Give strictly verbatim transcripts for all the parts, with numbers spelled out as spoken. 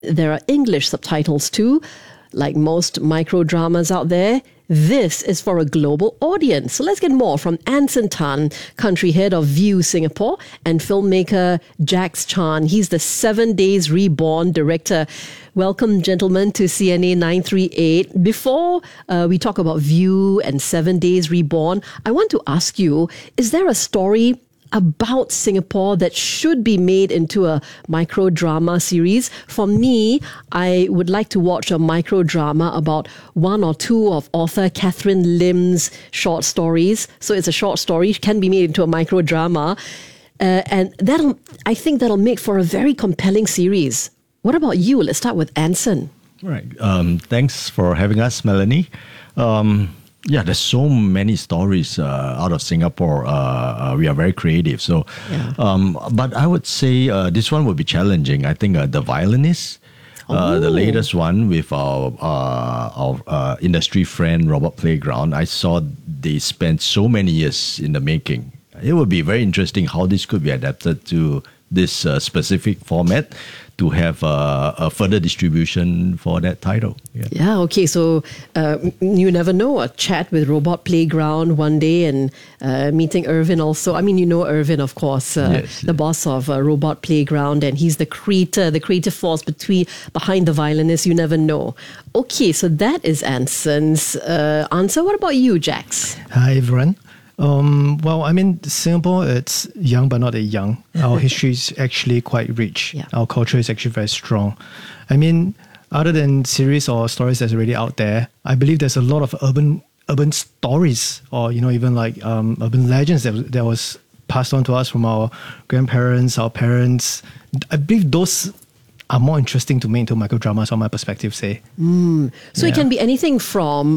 There are English subtitles too, like most micro dramas out there. This is for a global audience. So let's get more from Anson Tan, country head of View Singapore, and filmmaker Jax Chan. He's the Seven Days Reborn director. Welcome, gentlemen, to C N A nine three eight. Before uh, we talk about View and Seven Days Reborn, I want to ask you, is there a story about Singapore that should be made into a micro drama series? For me, I would like to watch a micro drama about one or two of author Catherine Lim's short stories. So it's a short story, can be made into a micro drama. Uh, and that'll, I think that'll make for a very compelling series. What about you? Let's start with Anson. Right. Um, thanks for having us, Melanie. Um, Yeah, there's so many stories uh, out of Singapore. Uh, uh, we are very creative. So, yeah. um, but I would say uh, this one would be challenging. I think uh, The Violinist, uh, the latest one with our, uh, our uh, industry friend, Robot Playground, I saw they spent so many years in the making. It would be very interesting how this could be adapted to this uh, specific format to have uh, a further distribution for that title. Yeah, yeah okay. So uh, you never know, a chat with Robot Playground one day and uh, meeting Irvin also. I mean, you know Irvin, of course, uh, yes, the yes. boss of uh, Robot Playground, and he's the creator, the creative force between behind The Violinist. You never know. Okay, so that is Anson's uh, answer. What about you, Jax? Hi, everyone. Um, well, I mean, Singapore, it's young but not that young. Our history is actually quite rich. Yeah. Our culture is actually very strong. I mean, other than series or stories that's already out there, I believe there's a lot of urban urban stories, or, you know, even like um, urban legends that, that was passed on to us from our grandparents, our parents. I believe those are more interesting to make into microdramas, from my perspective, say. Mm. So yeah. It can be anything from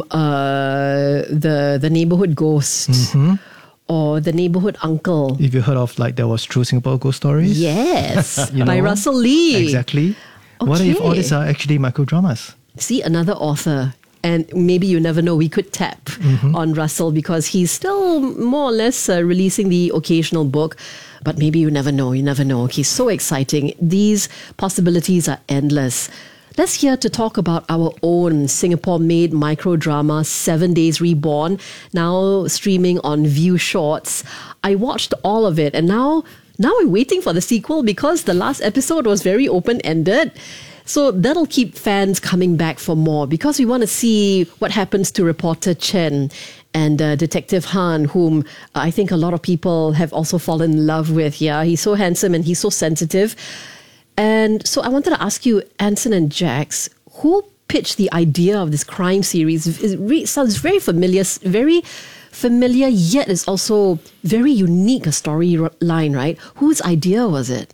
uh, the the neighborhood ghost, mm-hmm. or the neighborhood uncle. If you heard of, like, there was True Singapore Ghost Stories. Yes, you by know? Russell Lee. Exactly. Okay. What if all these are actually microdramas? See, another author. And maybe you never know, we could tap mm-hmm. on Russell because he's still more or less uh, releasing the occasional book. But maybe you never know, you never know. Okay, so exciting. These possibilities are endless. Let's hear to talk about our own Singapore-made microdrama, Seven Days Reborn, now streaming on View Shorts. I watched all of it, and now, now I'm waiting for the sequel because the last episode was very open-ended. So that'll keep fans coming back for more because we want to see what happens to reporter Chen and uh, Detective Han, whom I think a lot of people have also fallen in love with. Yeah, he's so handsome and he's so sensitive. And so I wanted to ask you, Anson and Jax, who pitched the idea of this crime series? It really sounds very familiar, very familiar, yet it's also very unique, a storyline, right? Whose idea was it?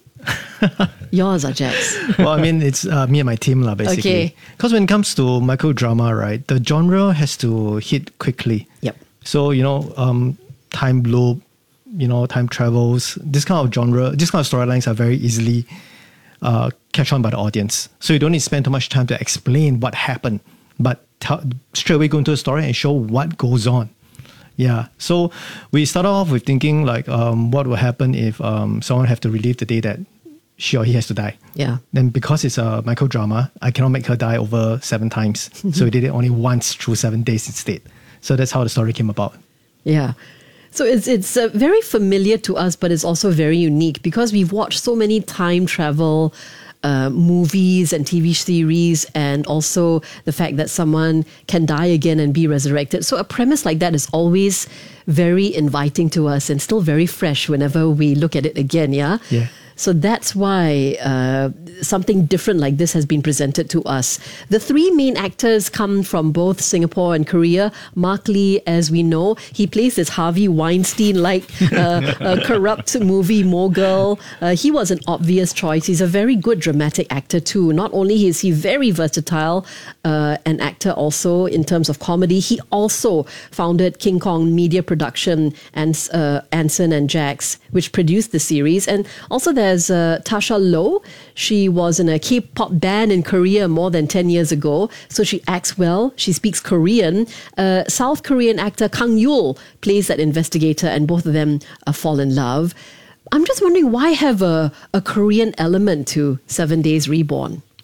Yours, or Jax? Well, I mean, it's uh, me and my team, lah, basically. Because okay. when it comes to microdrama, right, the genre has to hit quickly. Yep. So, you know, um, time loop, you know, time travels, this kind of genre, this kind of storylines are very easily uh, catch on by the audience. So you don't need to spend too much time to explain what happened, but t- straight away go into the story and show what goes on. Yeah, so we started off with thinking like, um, what will happen if um, someone have to relive the day that she or he has to die. Yeah. Then because it's a microdrama, I cannot make her die over seven times. So we did it only once through seven days instead. So that's how the story came about. Yeah. So it's it's uh, very familiar to us, but it's also very unique because we've watched so many time travel uh, movies and T V series, and also the fact that someone can die again and be resurrected. So a premise like that is always very inviting to us and still very fresh whenever we look at it again. Yeah. Yeah. So that's why uh, something different like this has been presented to us. The three main actors come from both Singapore and Korea. Mark Lee, as we know, he plays this Harvey Weinstein-like uh, uh, corrupt movie mogul. Uh, he was an obvious choice. He's a very good dramatic actor too. Not only is he very versatile, uh, an actor also in terms of comedy, he also founded King Kong Media Production and uh, Anson and Jax, which produced the series. And also there There's uh, Tasha Low. She was in a K-pop band in Korea more than ten years ago. So she acts well. She speaks Korean. Uh, South Korean actor Kang Yul plays that investigator, and both of them uh, fall in love. I'm just wondering, why have a, a Korean element to Seven Days Reborn?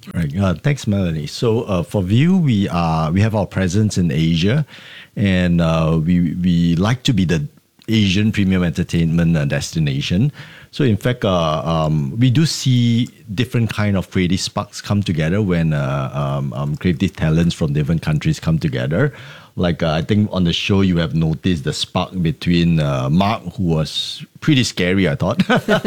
Right. Uh, thanks, Melanie. So uh, for View, we are we have our presence in Asia, and uh, we we like to be the Asian premium entertainment uh, destination. So in fact, uh, um, we do see different kind of creative sparks come together when uh, um, um, creative talents from different countries come together. Like uh, I think on the show you have noticed the spark between uh, Mark, who was pretty scary, I thought,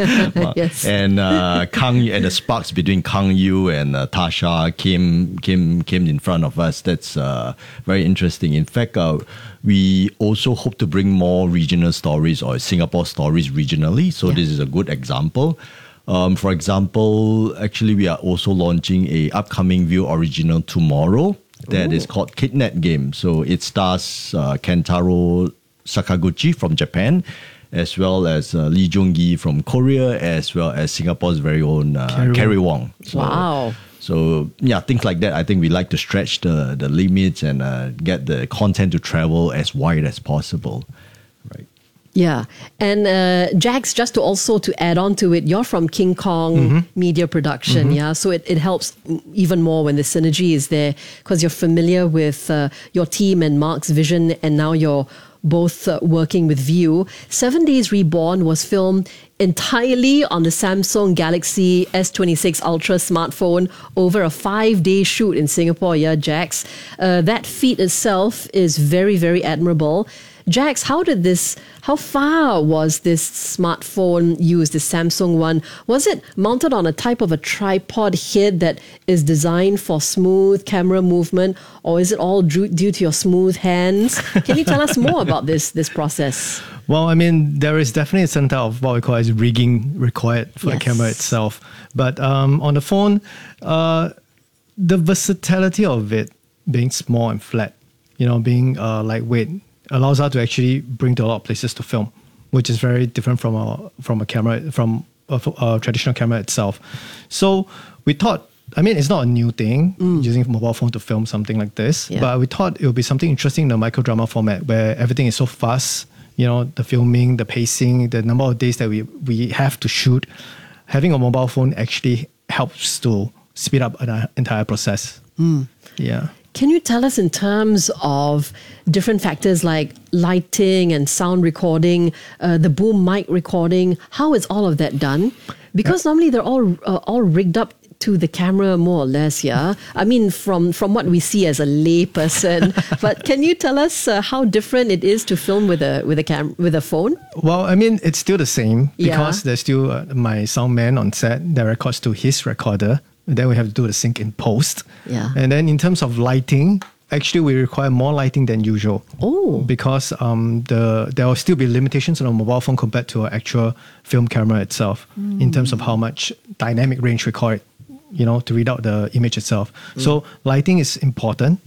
yes. and uh, Kang, and the sparks between Kang Yu and uh, Tasha came came came in front of us. That's uh, very interesting. In fact, uh, we also hope to bring more regional stories or Singapore stories regionally. So yeah. This is a good example. Um, for example, actually, we are also launching a upcoming View original tomorrow. That Ooh. Is called Kidnap Game. So it stars uh, Kentaro Sakaguchi from Japan, as well as uh, Lee Jung-gi from Korea, as well as Singapore's very own uh, Carrie, Carrie Wong. So, wow. So yeah, things like that. I think we like to stretch the, the limits and uh, get the content to travel as wide as possible. Right. Yeah. And uh, Jax, just to also to add on to it, you're from King Kong mm-hmm. Media Production, mm-hmm. yeah? So it, it helps even more when the synergy is there because you're familiar with uh, your team and Mark's vision, and now you're both uh, working with View. Seven Days Reborn was filmed entirely on the Samsung Galaxy S twenty-six Ultra smartphone over a five-day shoot in Singapore, yeah, Jax? Uh, that feat itself is very, very admirable. Jax, how did this, how far was this smartphone used, this Samsung one? Was it mounted on a type of a tripod head that is designed for smooth camera movement, or is it all due, due to your smooth hands? Can you tell us more about this, this process? Well, I mean, there is definitely a certain type of what we call as rigging required for yes. the camera itself. But um, on the phone, uh, the versatility of it being small and flat, you know, being uh, lightweight, allows us to actually bring to a lot of places to film, which is very different from a from a camera from a, a traditional camera itself. So we thought, I mean, it's not a new thing mm. using a mobile phone to film something like this, yeah. but we thought it would be something interesting in the microdrama format where everything is so fast. You know, the filming, the pacing, the number of days that we we have to shoot. Having a mobile phone actually helps to speed up an entire process. Mm. Yeah. Can you tell us in terms of different factors like lighting and sound recording, uh, the boom mic recording, how is all of that done? Because normally they're all uh, all rigged up to the camera more or less, yeah? I mean, from, from what we see as a lay person. But can you tell us uh, how different it is to film with a with a cam with a phone? Well, I mean, it's still the same because yeah. there's still uh, my sound man on set that records to his recorder. Then we have to do the sync in post. Yeah. And then in terms of lighting, actually we require more lighting than usual. Oh. Because um, the there will still be limitations on a mobile phone compared to an actual film camera itself mm. in terms of how much dynamic range we call it, you know, to read out the image itself. Mm. So lighting is important.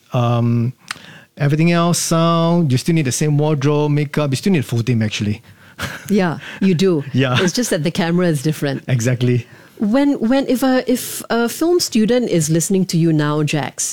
Um, everything else, sound, you still need the same wardrobe, makeup, you still need a full team actually. Yeah, you do. Yeah. It's just that the camera is different. Exactly. When when if a if a film student is listening to you now, Jax,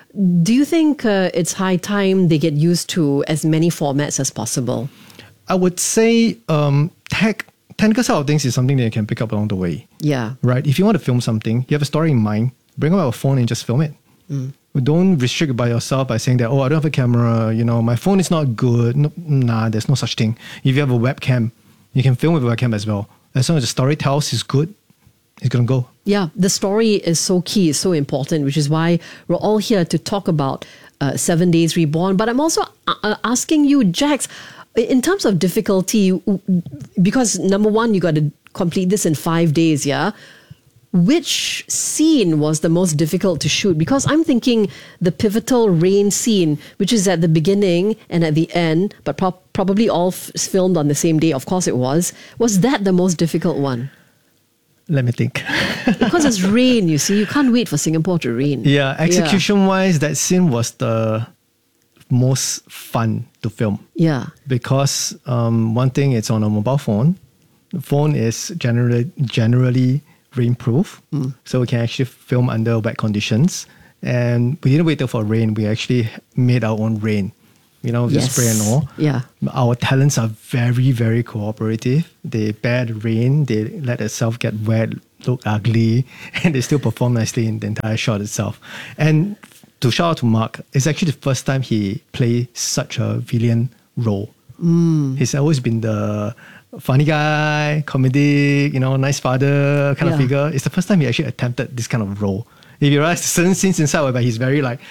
do you think uh, it's high time they get used to as many formats as possible? I would say um, tech technical side of things is something that you can pick up along the way. Yeah. Right. If you want to film something, you have a story in mind, bring out a phone and just film it. Mm. Don't restrict by yourself by saying that, oh, I don't have a camera, you know, my phone is not good. No, nah, there's no such thing. If you have a webcam, you can film with a webcam as well. As long as the story tells is good, it's going to go. Yeah, the story is so key, it's so important, which is why we're all here to talk about uh, Seven Days Reborn. But I'm also uh, asking you, Jax, in terms of difficulty, because number one, you got to complete this in five days, yeah? Which scene was the most difficult to shoot? Because I'm thinking the pivotal rain scene, which is at the beginning and at the end, but pro- probably all f- filmed on the same day. Of course it was. Was that the most difficult one? Let me think. Because it's rain, you see. You can't wait for Singapore to rain. Yeah, execution-wise, that scene was the most fun to film. Yeah. Because um, one thing, it's on a mobile phone. The phone is generally generally rainproof, mm. so we can actually film under wet conditions. And we didn't wait for rain. We actually made our own rain. you know, the Yes. spray and all. Yeah. Our talents are very, very cooperative. They bear the rain, they let themselves get wet, look ugly, and they still perform nicely in the entire shot itself. And to shout out to Mark, it's actually the first time he played such a villain role. Mm. He's always been the funny guy, comedic, you know, nice father kind Yeah. of figure. It's the first time he actually attempted this kind of role. If you realize certain scenes inside whereby he's very like,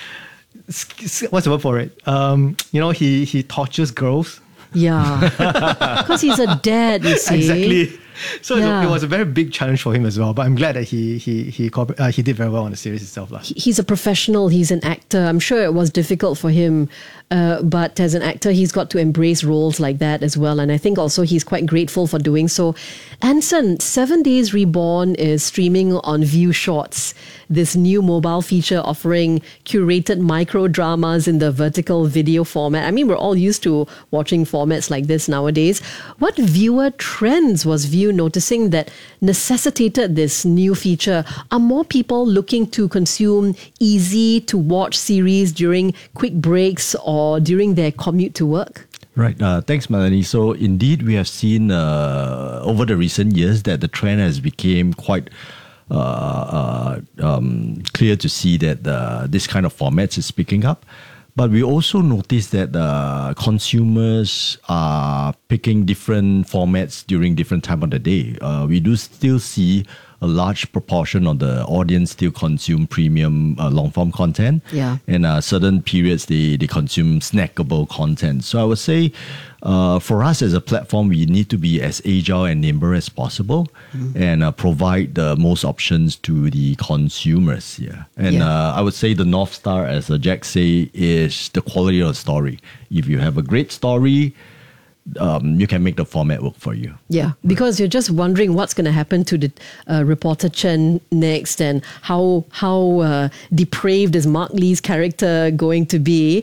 what's the word for it? Um, you know, he he tortures girls. Yeah. Because he's a dad, you see. Exactly. So Yeah. it was a very big challenge for him as well. But I'm glad that he he he corpor- uh, he did very well on the series itself. lah. He- He's a professional, he's an actor. I'm sure it was difficult for him. Uh, but as an actor, he's got to embrace roles like that as well. And I think also he's quite grateful for doing so. Anson, Seven Days Reborn is streaming on View Shorts, this new mobile feature offering curated micro dramas in the vertical video format. I mean, we're all used to watching formats like this nowadays. What viewer trends was View noticing that necessitated this new feature? Are more people looking to consume easy to watch series during quick breaks or during their commute to work? Right. Uh, thanks, Melanie. So indeed, we have seen uh, over the recent years that the trend has become quite uh, uh, um, clear to see that uh, this kind of formats is picking up. But we also notice that uh, consumers are picking different formats during different time of the day. Uh, we do still see a large proportion of the audience still consume premium uh, long-form content. Yeah. And uh, certain periods, they, they consume snackable content. So I would say uh, for us as a platform, we need to be as agile and nimble as possible mm. and uh, provide the most options to the consumers. Yeah. And Yeah. Uh, I would say the North Star, as uh, Jack say, is the quality of the story. If you have a great story, Um, you can make the format work for you. Yeah, because you're just wondering what's going to happen to the uh, reporter Chen next, and how how uh, depraved is Mark Lee's character going to be.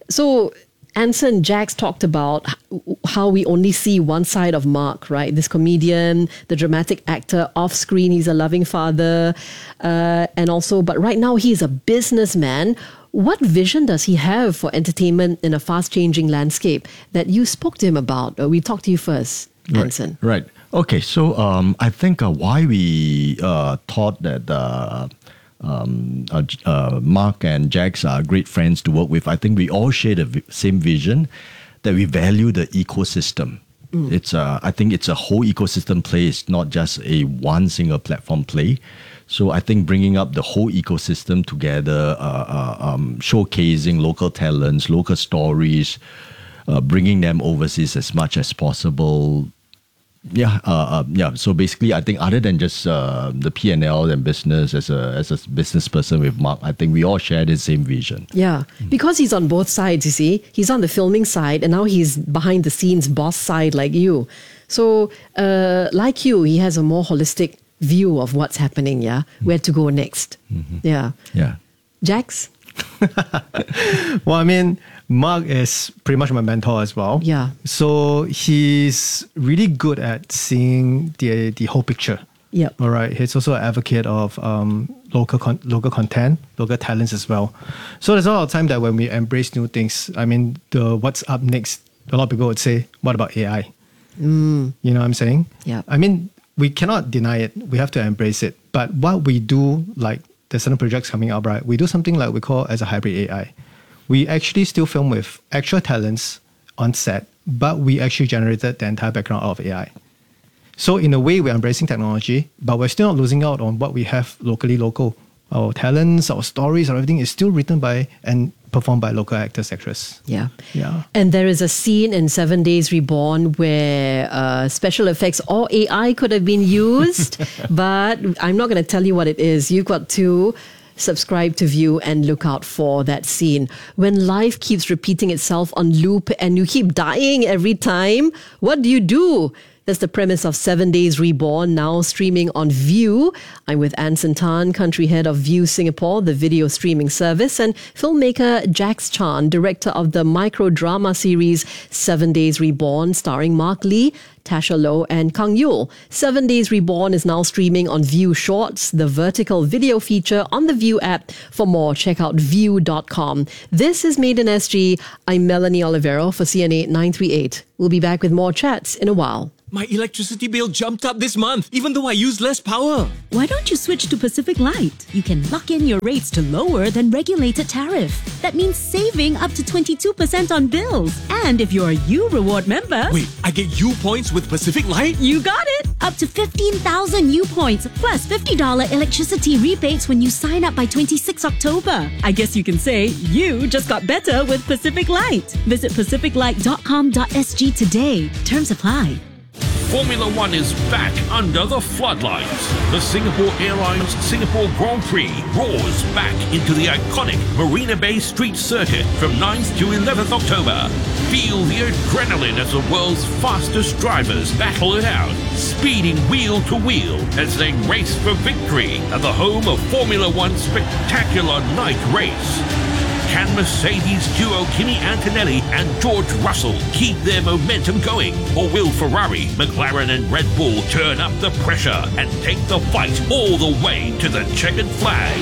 So Anson, Jax talked about how we only see one side of Mark, right? This comedian, the dramatic actor. Off screen, he's a loving father, uh, and also, but right now he's a businessman. What vision does he have for entertainment in a fast-changing landscape that you spoke to him about? Uh, we talked to you first, Anson. Right. right. Okay. So um, I think uh, why we uh, thought that uh, um, uh, uh, Mark and Jax are great friends to work with. I think we all share the v- same vision that we value the ecosystem. Mm. It's uh, I think it's a whole ecosystem play. It's not just a one single platform play. So I think bringing up the whole ecosystem together, uh, uh, um, showcasing local talents, local stories, uh, bringing them overseas as much as possible. Yeah, uh, uh, yeah. So basically, I think other than just uh, the P and L and business, as a as a business person with Mark, I think we all share the same vision. Yeah, because he's on both sides. You see, he's on the filming side, and now he's behind the scenes boss side, like you. So, uh, like you, he has a more holistic view of what's happening, yeah? Where to go next. Mm-hmm. Yeah. Yeah. Jax? Well, I mean, Mark is pretty much my mentor as well. Yeah. So he's really good at seeing the the whole picture. Yeah. All right. He's also an advocate of um, local con- local content, local talents as well. So there's a lot of time that when we embrace new things, I mean, the what's up next, a lot of people would say, what about A I? Mm. You know what I'm saying? Yeah. I mean, we cannot deny it. We have to embrace it. But what we do, like there's certain projects coming up, right? We do something like we call as a hybrid A I. We actually still film with actual talents on set, but we actually generated the entire background out of A I. So in a way, we're embracing technology, but we're still not losing out on what we have locally local. Our talents, our stories, everything is still written by and performed by local actors, actresses. Yeah. Yeah. And there is a scene in Seven Days Reborn where uh, special effects or A I could have been used, but I'm not going to tell you what it is. You've got to subscribe to View and look out for that scene. When life keeps repeating itself on loop and you keep dying every time, what do you do? That's the premise of Seven Days Reborn, now streaming on Viu. I'm with Anson Tan, country head of Viu Singapore, the video streaming service, and filmmaker Jax Chan, director of the micro-drama series Seven Days Reborn, starring Mark Lee, Tasha Lowe and Kang Yul. Seven Days Reborn is now streaming on Viu Shorts, the vertical video feature on the Viu app. For more, check out viu dot com. This is Made in S G. I'm Melanie Olivero for C N A nine three eight. We'll be back with more chats in a while. My electricity bill jumped up this month, even though I used less power. Why don't you switch to Pacific Light? You can lock in your rates to lower than regulated tariff. That means saving up to twenty-two percent on bills. And if you're a U Reward member... Wait, I get U points with Pacific Light? You got it! Up to fifteen thousand U points, plus fifty dollars electricity rebates when you sign up by twenty-sixth October. I guess you can say you just got better with Pacific Light. Visit pacific light dot com dot s g today. Terms apply. Formula One is back under the floodlights. The Singapore Airlines Singapore Grand Prix roars back into the iconic Marina Bay Street Circuit from ninth to eleventh October. Feel the adrenaline as the world's fastest drivers battle it out, speeding wheel to wheel as they race for victory at the home of Formula One's spectacular night race. Can Mercedes duo Kimi Antonelli and George Russell keep their momentum going? Or will Ferrari, McLaren and Red Bull turn up the pressure and take the fight all the way to the checkered flag?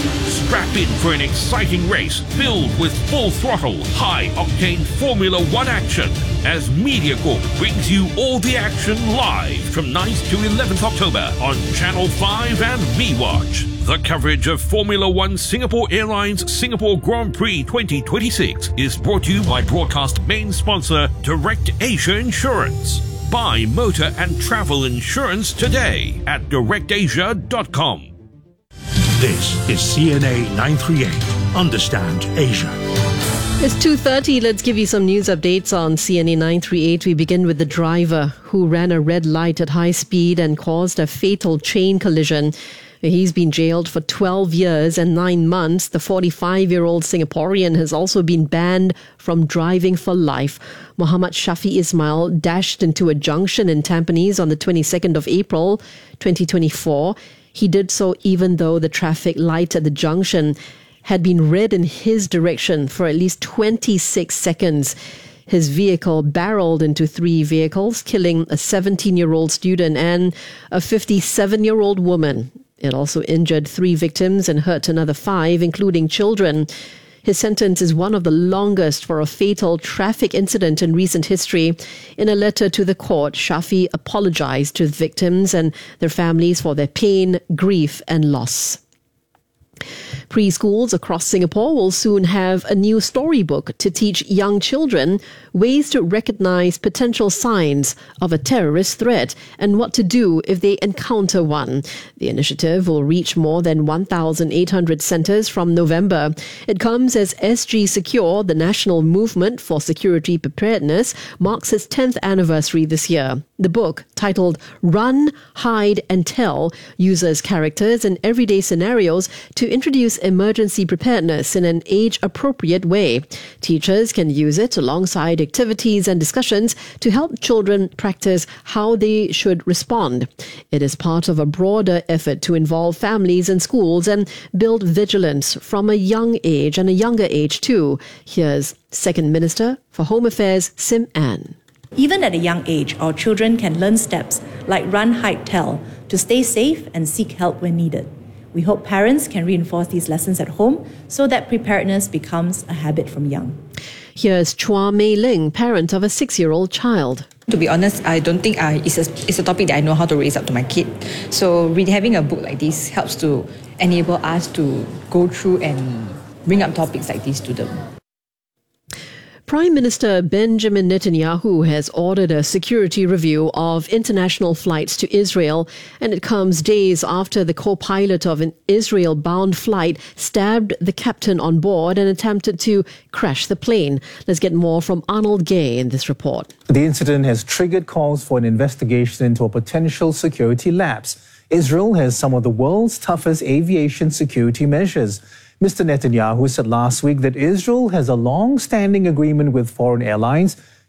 Strap in for an exciting race filled with full throttle, high-octane Formula One action as MediaCorp brings you all the action live from ninth to eleventh October on Channel five and MeWatch. The coverage of Formula One Singapore Airlines Singapore Grand Prix twenty twenty-six is brought to you by broadcast main sponsor Direct Asia Insurance. Buy motor and travel insurance today at direct asia dot com. This is C N A nine three eight. Understand Asia. It's two thirty. Let's give you some news updates on C N A nine three eight. We begin with the driver who ran a red light at high speed and caused a fatal chain collision. He's been jailed for twelve years and nine months. The forty-five-year-old Singaporean has also been banned from driving for life. Muhammad Shafi Ismail dashed into a junction in Tampines on the twenty-second of April, twenty twenty-four. He did so even though the traffic light at the junction had been red in his direction for at least twenty-six seconds. His vehicle barreled into three vehicles, killing a seventeen-year-old student and a fifty-seven-year-old woman. It also injured three victims and hurt another five, including children. His sentence is one of the longest for a fatal traffic incident in recent history. In a letter to the court, Shafi apologized to the victims and their families for their pain, grief, and loss. Preschools across Singapore will soon have a new storybook to teach young children ways to recognize potential signs of a terrorist threat and what to do if they encounter one. The initiative will reach more than one thousand eight hundred centres from November. It comes as S G Secure, the national movement for security preparedness, marks its tenth anniversary this year. The book, titled Run, Hide and Tell, uses characters and everyday scenarios to introduce emergency preparedness in an age-appropriate way. Teachers can use it alongside activities and discussions to help children practice how they should respond. It is part of a broader effort to involve families and schools and build vigilance from a young age and a younger age too. Here's Second Minister for Home Affairs, Sim Ann. Even at a young age, our children can learn steps like run, hide, tell to stay safe and seek help when needed. We hope parents can reinforce these lessons at home so that preparedness becomes a habit from young. Here's Chua Mei Ling, parent of a six-year-old child. To be honest, I don't think I, it's, a, it's a topic that I know how to raise up to my kid. So read, having a book like this helps to enable us to go through and bring up topics like this to them. Prime Minister Benjamin Netanyahu has ordered a security review of international flights to Israel, and it comes days after the co-pilot of an Israel-bound flight stabbed the captain on board and attempted to crash the plane. Let's get more from Arnold Gay in this report. The incident has triggered calls for an investigation into a potential security lapse. Israel has some of the world's toughest aviation security measures. Mister Netanyahu said last week that Israel has a long-standing agreement with foreign airlines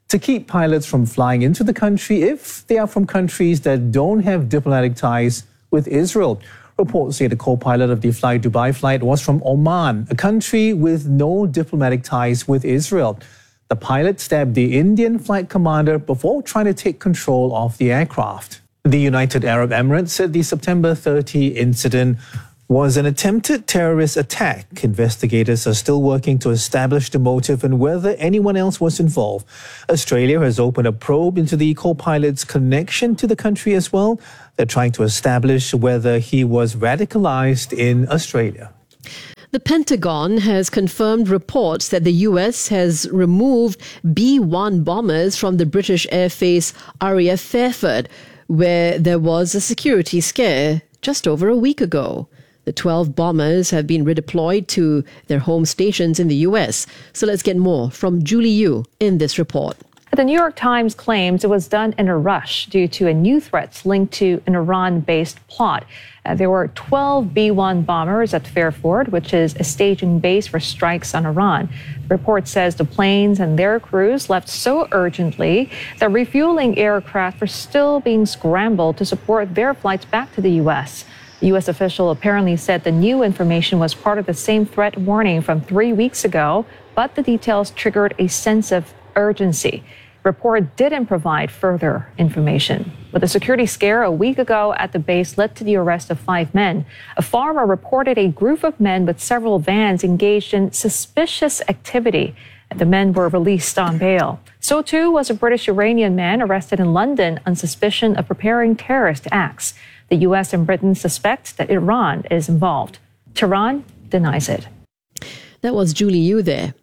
to keep pilots from flying into the country if they are from countries that don't have diplomatic ties with Israel. Reports say the co-pilot of the Fly Dubai flight was from Oman, a country with no diplomatic ties with Israel. The pilot stabbed the Indian flight commander before trying to take control of the aircraft. The United Arab Emirates said the September thirtieth incident was an attempted terrorist attack. Investigators are still working to establish the motive and whether anyone else was involved. Australia has opened a probe into the co-pilot's connection to the country as well. They're trying to establish whether he was radicalized in Australia. The Pentagon has confirmed reports that the U S has removed B one bombers from the British airface R A F Fairford, where there was a security scare just over a week ago. The twelve bombers have been redeployed to their home stations in the U S. So let's get more from Julie Yu in this report. The New York Times claims it was done in a rush due to a new threats linked to an Iran-based plot. Uh, there were twelve B one bombers at Fairford, which is a staging base for strikes on Iran. The report says the planes and their crews left so urgently that refueling aircraft were still being scrambled to support their flights back to the U S. The U S official apparently said the new information was part of the same threat warning from three weeks ago, but the details triggered a sense of urgency. The report didn't provide further information. But the security scare a week ago at the base led to the arrest of five men. A farmer reported a group of men with several vans engaged in suspicious activity. The men were released on bail. So too was a British-Iranian man arrested in London on suspicion of preparing terrorist acts. The U S and Britain suspect that Iran is involved. Tehran denies it. That was Julie Yu there.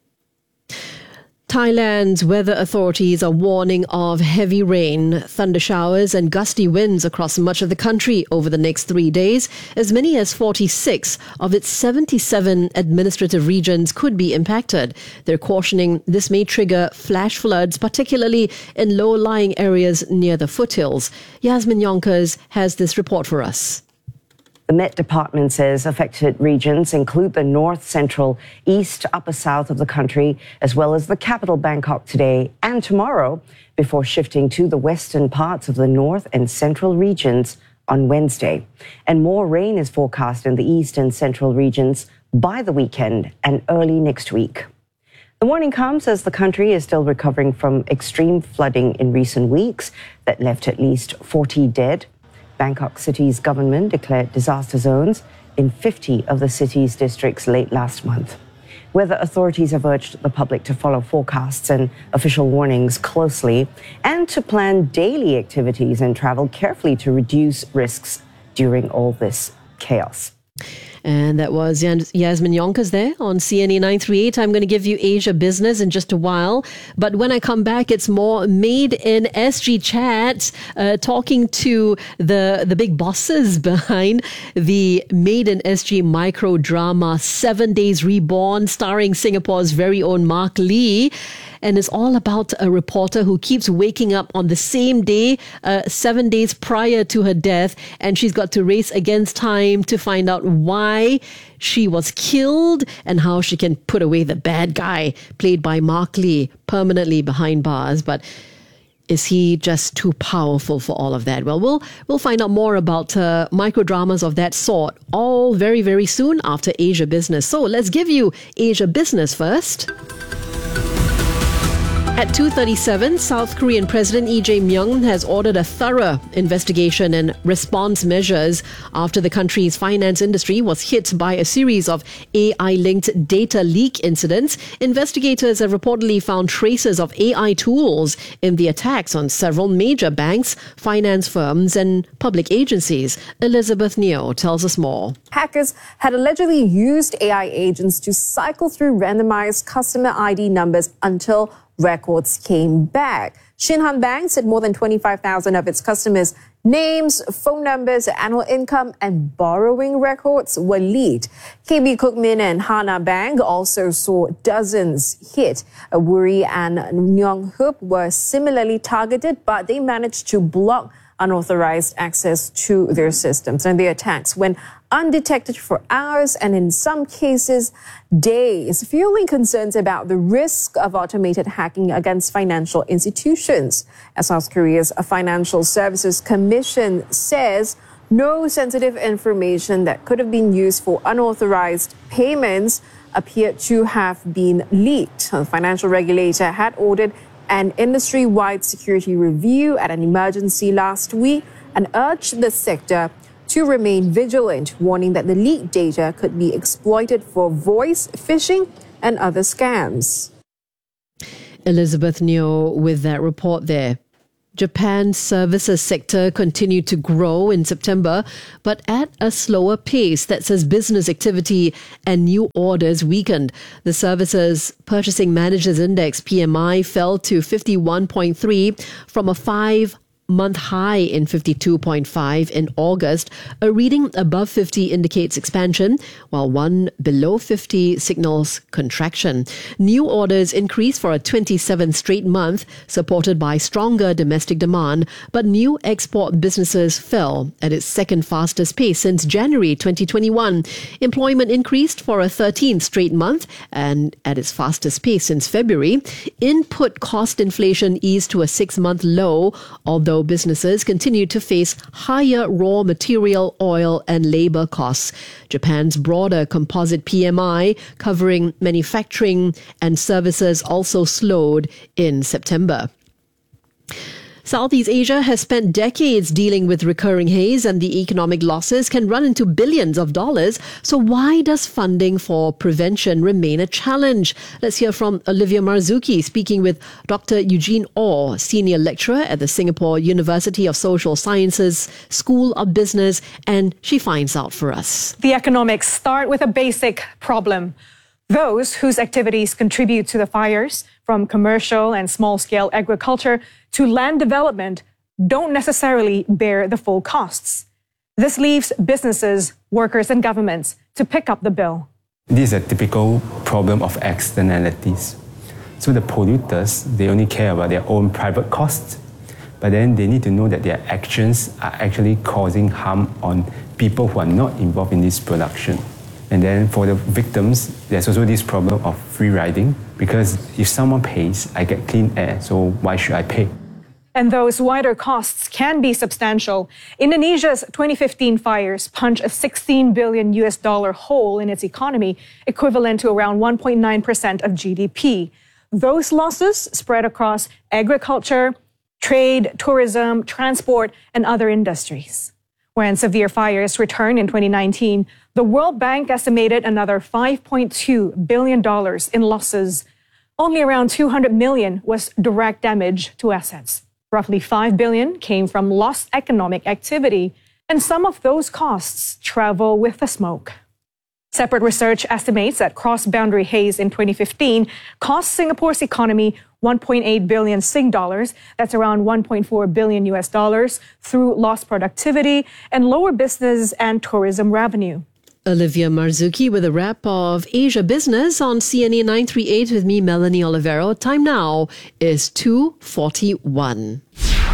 Thailand's weather authorities are warning of heavy rain, thunder showers and gusty winds across much of the country over the next three days. As many as forty-six of its seventy-seven administrative regions could be impacted. They're cautioning this may trigger flash floods, particularly in low-lying areas near the foothills. Yasmin Yonkers has this report for us. The Met Department says affected regions include the north, central, east, upper south of the country, as well as the capital Bangkok today and tomorrow, before shifting to the western parts of the north and central regions on Wednesday. And more rain is forecast in the east and central regions by the weekend and early next week. The warning comes as the country is still recovering from extreme flooding in recent weeks that left at least forty dead. Bangkok City's government declared disaster zones in fifty of the city's districts late last month. Weather authorities have urged the public to follow forecasts and official warnings closely and to plan daily activities and travel carefully to reduce risks during all this chaos. And that was Yasmin Yonkers there on C N A nine thirty-eight. I'm going to give you Asia Business in just a while. But when I come back, it's more Made in S G chat, uh, talking to the, the big bosses behind the Made in S G micro drama Seven Days Reborn, starring Singapore's very own Mark Lee. And it's all about a reporter who keeps waking up on the same day, uh, seven days prior to her death. And she's got to race against time to find out why she was killed and how she can put away the bad guy, played by Mark Lee, permanently behind bars. But is he just too powerful for all of that? Well, we'll, we'll find out more about uh, microdramas of that sort all very, very soon after Asia Business. So let's give you Asia Business first. At two thirty-seven, South Korean President Lee Jae-myung has ordered a thorough investigation and response measures after the country's finance industry was hit by a series of A I-linked data leak incidents. Investigators have reportedly found traces of A I tools in the attacks on several major banks, finance firms and public agencies. Elizabeth Neo tells us more. Hackers had allegedly used A I agents to cycle through randomized customer I D numbers until records came back. Shinhan Bank said more than twenty-five thousand of its customers' names, phone numbers, annual income, and borrowing records were leaked. K B Kookmin and Hana Bank also saw dozens hit. Woori and Nyonghup were similarly targeted, but they managed to block unauthorized access to their systems. And the attacks went undetected for hours and in some cases days, fueling concerns about the risk of automated hacking against financial institutions. As South Korea's Financial Services Commission says, no sensitive information that could have been used for unauthorized payments appeared to have been leaked. The financial regulator had ordered an industry-wide security review at an emergency last week and urged the sector to remain vigilant, warning that the leaked data could be exploited for voice phishing and other scams. Elizabeth Neo with that report there. Japan's services sector continued to grow in September, but at a slower pace. That says business activity and new orders weakened. The Services Purchasing Managers Index, P M I, fell to fifty-one point three from a five month high in fifty-two point five in August. A reading above fifty indicates expansion, while one below fifty signals contraction. New orders increased for a twenty-seventh straight month, supported by stronger domestic demand, but new export businesses fell at its second fastest pace since January twenty twenty-one. Employment increased for a thirteenth straight month and at its fastest pace since February. Input cost inflation eased to a six-month low, although businesses continue to face higher raw material, oil and labor costs. Japan's broader composite P M I, covering manufacturing and services, also slowed in September. Southeast Asia has spent decades dealing with recurring haze, and the economic losses can run into billions of dollars. So why does funding for prevention remain a challenge? Let's hear from Olivia Marzuki speaking with Doctor Eugene Orr, Senior Lecturer at the Singapore University of Social Sciences School of Business, and she finds out for us. The economics start with a basic problem. Those whose activities contribute to the fires, from commercial and small-scale agriculture to land development, don't necessarily bear the full costs. This leaves businesses, workers and governments to pick up the bill. This is a typical problem of externalities. So the polluters, they only care about their own private costs, but then they need to know that their actions are actually causing harm on people who are not involved in this production. And then for the victims, there's also this problem of free riding, because if someone pays, I get clean air, so why should I pay? And those wider costs can be substantial. Indonesia's twenty fifteen fires punched a sixteen billion U S dollar hole in its economy, equivalent to around one point nine percent of G D P. Those losses spread across agriculture, trade, tourism, transport, and other industries. When severe fires returned in twenty nineteen, the World Bank estimated another five point two billion dollars in losses. Only around two hundred million dollars was direct damage to assets. Roughly five billion dollars came from lost economic activity, and some of those costs travel with the smoke. Separate research estimates that cross-boundary haze in twenty fifteen cost Singapore's economy one point eight billion Sing dollars, that's around one point four billion U S dollars, through lost productivity and lower business and tourism revenue. Olivia Marzuki with a wrap of Asia Business on C N A nine thirty-eight with me, Melanie Olivero. Time now is two forty-one.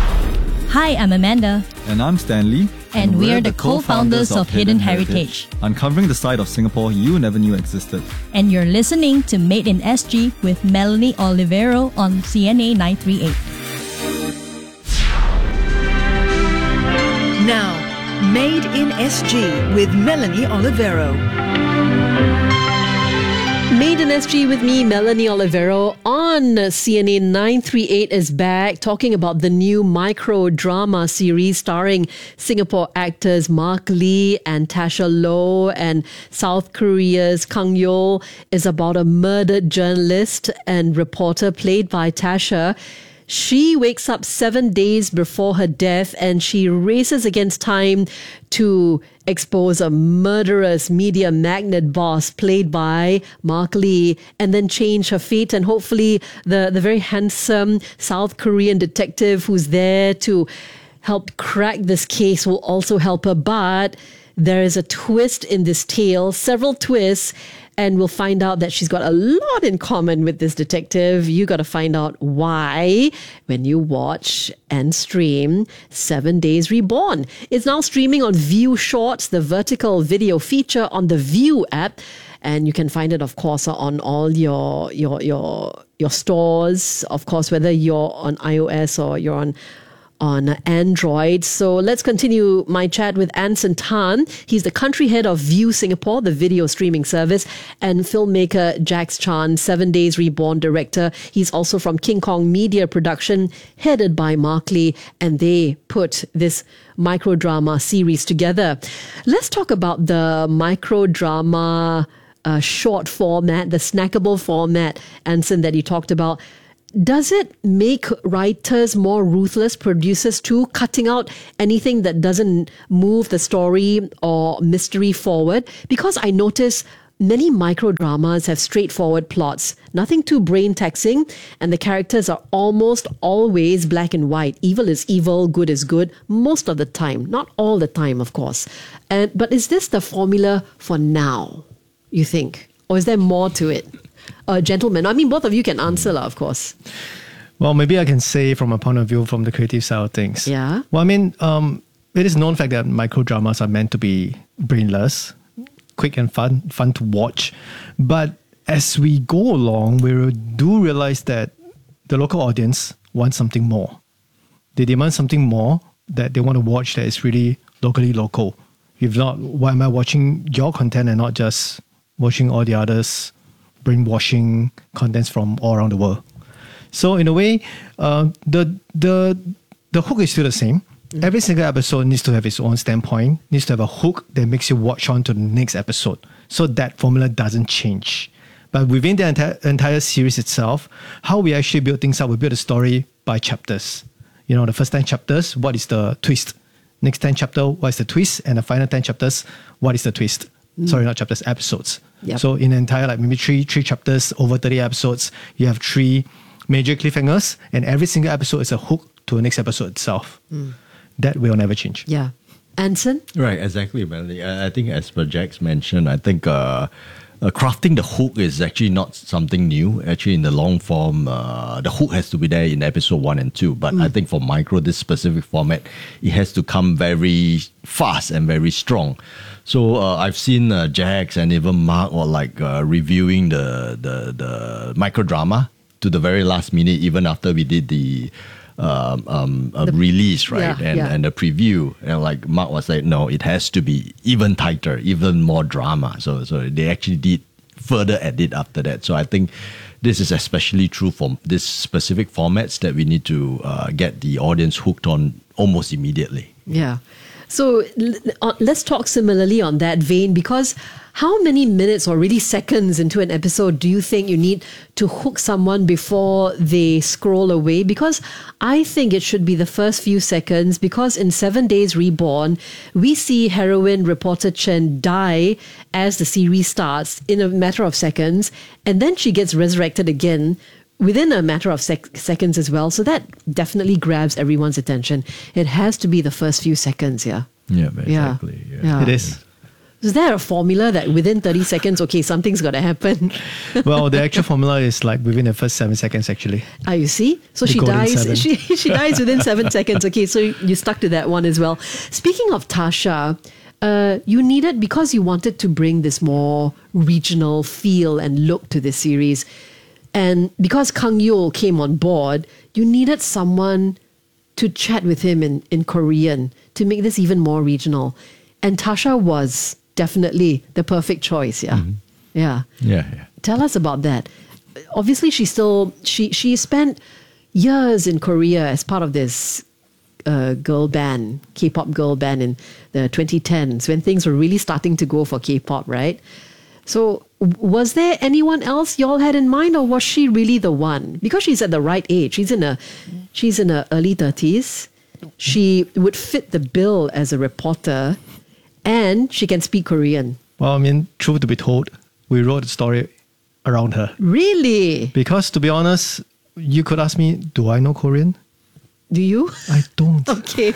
Hi, I'm Amanda. And I'm Stanley. And, and we're, we're the co-founders of Hidden Heritage, Heritage, uncovering the side of Singapore you never knew existed. And you're listening to Made in S G with Melanie Olivero on C N A nine thirty-eight. Now, Made in S G with Melanie Olivero. Made in S G with me, Melanie Olivero, on C N A nine thirty-eight is back talking about the new micro-drama series starring Singapore actors Mark Lee and Tasha Low, and South Korea's Kang Yeol is about a murdered journalist and reporter played by Tasha. She wakes up seven days before her death and she races against time to expose a murderous media magnate boss played by Mark Lee, and then change her fate. And hopefully the, the very handsome South Korean detective who's there to help crack this case will also help her. But there is a twist in this tale, several twists, And we'll find out that she's got a lot in common with this detective. You got to find out why when you watch and stream Seven Days Reborn. It's now streaming on View Shorts, the vertical video feature on the View app. And you can find it, of course, on all your your your your stores. Of course, whether you're on iOS or you're on on Android. So let's continue my chat with Anson Tan. He's the country head of View Singapore, the video streaming service, and filmmaker Jax Chan, Seven Days Reborn director. He's also from King Kong Media Production, headed by Mark Lee, and they put this microdrama series together. Let's talk about the microdrama uh, short format, the snackable format, Anson, that you talked about. Does it make writers more ruthless, producers too, cutting out anything that doesn't move the story or mystery forward? Because I notice many microdramas have straightforward plots, nothing too brain-taxing, and the characters are almost always black and white. Evil is evil, good is good, most of the time. Not all the time, of course. And, but is this the formula for now, you think? Or is there more to it? Uh, gentlemen, I mean, both of you can answer, of course. Well, maybe I can say from a point of view from the creative side of things. Yeah. Well, I mean, um, it is known fact that microdramas are meant to be brainless, quick and fun, fun to watch. But as we go along, we do realize that the local audience wants something more. They demand something more that they want to watch that is really locally local. If not, why am I watching your content and not just watching all the others brainwashing contents from all around the world? So in a way, uh, the the the hook is still the same. Mm-hmm. Every single episode needs to have its own standpoint, needs to have a hook that makes you watch on to the next episode. So that formula doesn't change. But within the entire, entire series itself, how we actually build things up, we build a story by chapters. You know, the first ten chapters, what is the twist? Next ten chapter, what is the twist? And the final ten chapters, what is the twist? Mm. Sorry, not chapters, episodes. Yep. So in the entire, like maybe three three chapters, over thirty episodes, you have three major cliffhangers, and every single episode is a hook to the next episode itself. Mm. That will never change. Yeah. Anson? Right, exactly, Melanie. I think as per Jax mentioned, I think uh, uh, crafting the hook is actually not something new. Actually, in the long form, uh, the hook has to be there in episode one and two. But mm. I think for micro, this specific format, it has to come very fast and very strong. So uh, I've seen uh, Jax and even Mark were like uh, reviewing the, the the microdrama to the very last minute, even after we did the um, um, uh, the, release, right? Yeah, and yeah. and the preview. And like Mark was like, no, it has to be even tighter, even more drama. So so they actually did further edit after that. So I think this is especially true for this specific formats that we need to uh, get the audience hooked on almost immediately. Yeah. So let's talk similarly on that vein, because how many minutes or really seconds into an episode do you think you need to hook someone before they scroll away? Because I think it should be the first few seconds, because in Seven Days Reborn, we see heroine reporter Chen die as the series starts in a matter of seconds, and then she gets resurrected again within a matter of sec- seconds as well. So that definitely grabs everyone's attention. It has to be the first few seconds, yeah. Yeah, exactly. Yeah. Yeah. Yeah. It is. Is there a formula that within thirty seconds, okay, something's got to happen? Well, the actual formula is like within the first seven seconds, actually. Ah, you see? So The she golden dies. seven. She she dies within seven seconds. Okay, so you stuck to that one as well. Speaking of Tasha, uh, you needed, because you wanted to bring this more regional feel and look to this series, and because Kang Yul came on board, you needed someone to chat with him in, in Korean to make this even more regional. And Tasha was definitely the perfect choice, yeah? Mm-hmm. Yeah. Yeah, yeah. Tell us about that. Obviously, she still, she, she spent years in Korea as part of this uh, girl band, K-pop girl band in the twenty tens, when things were really starting to go for K-pop, right? So was there anyone else y'all had in mind, or was she really the one? Because she's at the right age. She's in a, she's in her early thirties. She would fit the bill as a reporter, and she can speak Korean. Well, I mean, truth to be told, we wrote the story around her. Really? Because to be honest, you could ask me, do I know Korean? Do you? I don't. Okay.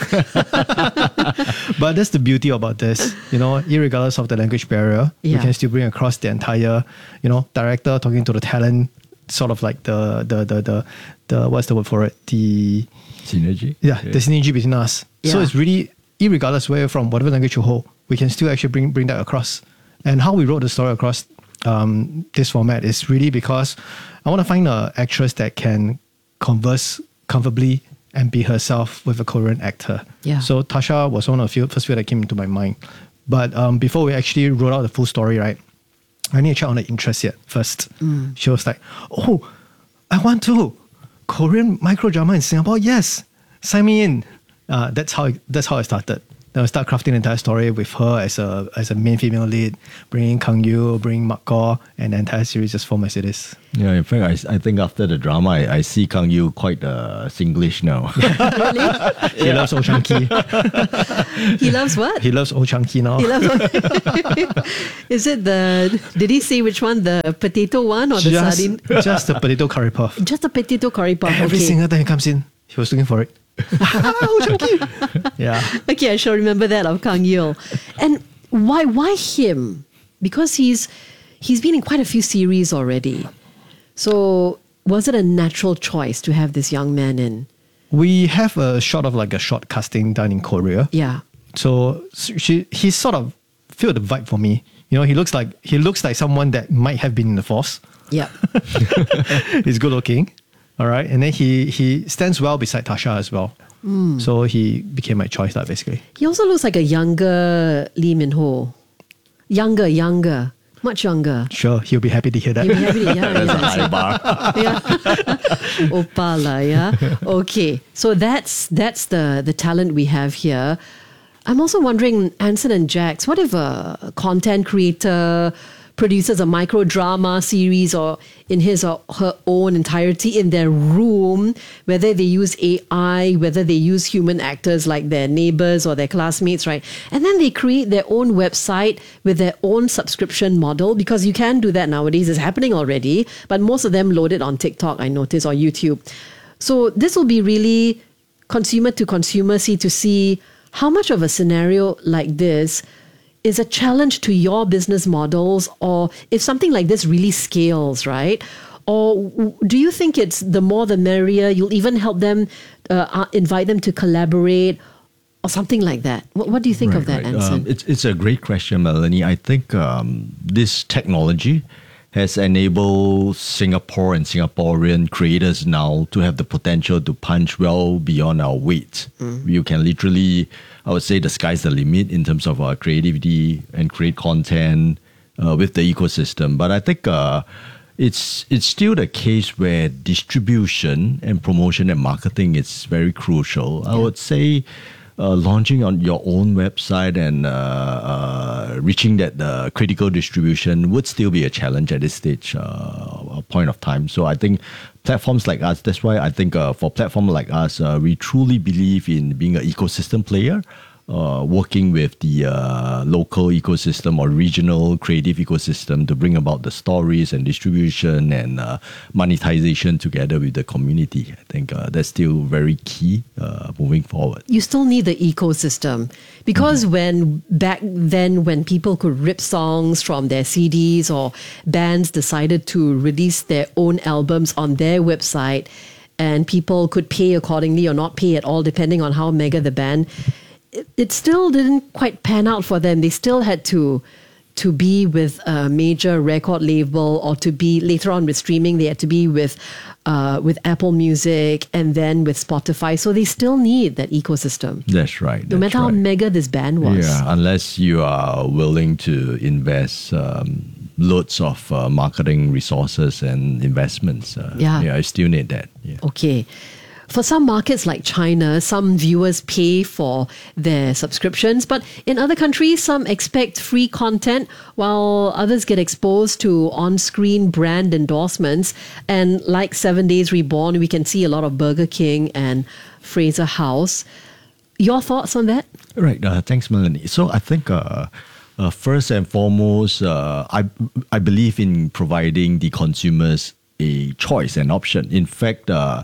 But that's the beauty about this. You know, irregardless of the language barrier, Yeah. we can still bring across the entire, you know, director talking to the talent, sort of like the the the the, the what's the word for it? The synergy. Yeah, the synergy between us. So Yeah. it's really irregardless where you're from, whatever language you hold, we can still actually bring bring that across. And how we wrote the story across um, this format is really because I want to find an actress that can converse comfortably and be herself with a Korean actor. Yeah. So Tasha was one of the few, first few that came into my mind. But um, before we actually wrote out the full story, right, I need to check on the interest yet first. Mm. She was like, oh, I want to. Korean micro drama in Singapore? Yes. Sign me in. Uh, that's how that's how I started. Then I start crafting the entire story with her as a as a main female lead, bringing Kang Yu, bringing Mak Kaw, and the entire series just form as it is. Yeah, in fact, I, I think after the drama, I, I see Kang Yu quite uh, Singlish now. He Yeah. loves Old Chunky. He loves what? He loves Old Chunky now. He loves Is it the, did he say which one? The potato one or the just, sardine? just the potato curry puff. Just the potato curry puff. Every okay. single time he comes in, he was looking for it. Old Chunky. Yeah. Okay, I shall remember that of Kang Yeol. And why why him? Because he's he's been in quite a few series already. So was it a natural choice to have this young man in? We have a shot of like a short casting done in Korea. Yeah. So she he sort of filled the vibe for me. You know, he looks like he looks like someone that might have been in the force. Yeah. He's good looking. All right. And then he he stands well beside Tasha as well. Mm. So he became my choice, that basically. He also looks like a younger Lee Min Ho. Younger, younger. Much younger. Sure, he'll be happy to hear that. He'll be happy to hear That's a yeah, high bar. yeah. Opala, yeah. Okay, so that's that's the the talent we have here. I'm also wondering, Anson and Jax, what if a content creator produces a micro drama series or in his or her own entirety in their room, whether they use A I, whether they use human actors like their neighbors or their classmates, right? And then they create their own website with their own subscription model, because you can do that nowadays. It's happening already, but most of them load it on TikTok, I notice, or YouTube. So this will be really consumer to consumer, see to see how much of a scenario like this is a challenge to your business models, or if something like this really scales, right? Or do you think it's the more the merrier? You'll even help them, uh, invite them to collaborate or something like that. What, what do you think Right, of that, right. Anson? Um, it's, it's a great question, Melanie. I think um, this technology has enabled Singapore and Singaporean creators now to have the potential to punch well beyond our weight. Mm. You can literally, I would say the sky's the limit in terms of uh, creativity and create content uh, with the ecosystem. But I think uh, it's it's still the case where distribution and promotion and marketing is very crucial. Yeah. I would say Uh, launching on your own website and uh, uh, reaching that uh, critical distribution would still be a challenge at this stage, uh, a point of time. So I think platforms like us, that's why I think uh, for platforms like us, uh, we truly believe in being an ecosystem player, uh, working with the uh, local ecosystem or regional creative ecosystem to bring about the stories and distribution and uh, monetization together with the community. I think uh, that's still very key uh, moving forward. You still need the ecosystem, because mm-hmm. when back then when people could rip songs from their C Ds, or bands decided to release their own albums on their website, and people could pay accordingly or not pay at all depending on how mega the band, it, it still didn't quite pan out for them. They still had to to be with a major record label, or to be later on with streaming, they had to be with uh, with Apple Music and then with Spotify. So they still need that ecosystem. That's right. No that's matter right. how mega this band was. Yeah, unless you are willing to invest um, loads of uh, marketing resources and investments. Uh, Yeah. yeah, I still need that. Yeah. Okay. For some markets like China, some viewers pay for their subscriptions, but in other countries, some expect free content, while others get exposed to on-screen brand endorsements. And like Seven Days Reborn, we can see a lot of Burger King and Fraser House. Your thoughts on that? Right. Uh, thanks, Melanie. So I think uh, uh, first and foremost, uh, I I believe in providing the consumers a choice and option. In fact, uh,